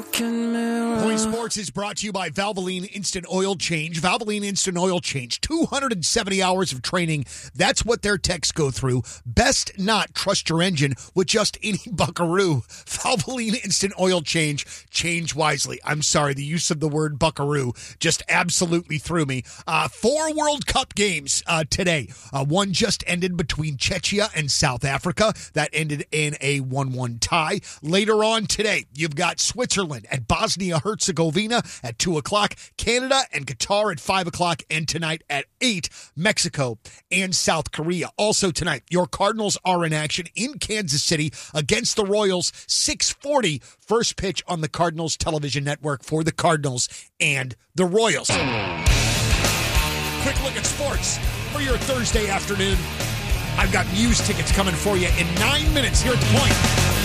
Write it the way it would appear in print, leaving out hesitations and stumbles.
broken mirror. Point Sports is brought to you by Valvoline Instant Oil Change. Valvoline Instant Oil Change, 270 hours of training. That's what their techs go through. Best not trust your engine with just any buckaroo. Valvoline Instant Oil Change. Change wisely. I'm sorry, the use of the word buckaroo just absolutely threw me. 4 World Cup games today. One just ended between Czechia and South Africa. That ended in a 1-1 tie. Later on today, you've got Switzerland at Bosnia-Herzegovina at 2 o'clock, Canada and Qatar at 5 o'clock, and tonight at 8, Mexico and South Korea. Also tonight, your Cardinals are in action in Kansas City against the Royals, 6:40, first pitch on the Cardinals television network for the Cardinals and the Royals. Quick look at sports for your Thursday afternoon. I've got Muse tickets coming for you in 9 minutes here at the Point.